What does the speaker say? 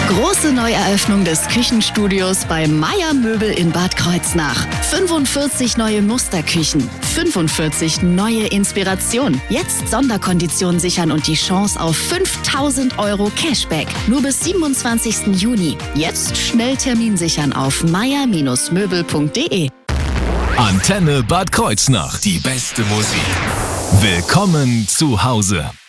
Große Neueröffnung des Küchenstudios bei Meier Möbel in Bad Kreuznach. 45 neue Musterküchen, 45 neue Inspirationen. Jetzt Sonderkonditionen sichern und die Chance auf 5.000 € Cashback. Nur bis 27. Juni. Jetzt schnell Termin sichern auf meier-möbel.de. Antenne Bad Kreuznach. Die beste Musik. Willkommen zu Hause.